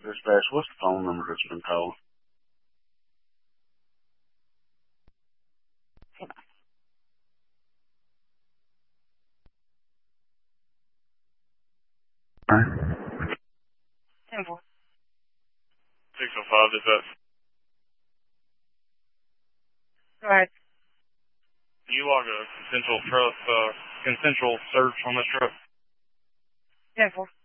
Dispatch, what's the phone number that's been called? Simple. 605 dispatch. Go ahead. Can you log a consensual search on this truck? Simple.